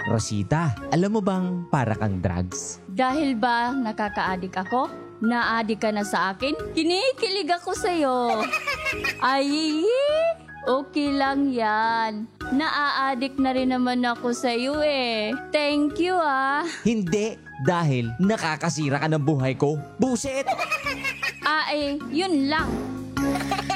Rosita, alam mo bang para kang drugs? Dahil ba nakaka-addict ako? Na-addict ka na sa akin? Kinikilig ako sa'yo. Ay, okay lang yan. Na-addict na rin naman ako sa'yo eh. Thank you ah. Hindi, dahil nakakasira ka ng buhay ko. Buset! Yun lang.